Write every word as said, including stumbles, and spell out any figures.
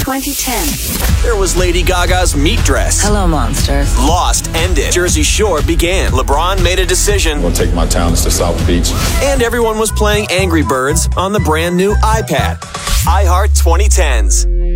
twenty ten. There was Lady Gaga's meat dress. Hello, monsters. Lost ended. Jersey Shore began. LeBron made a decision. I'm going to take my talents to South Beach. And everyone was playing Angry Birds on the brand new iPad. iHeart twenty tens.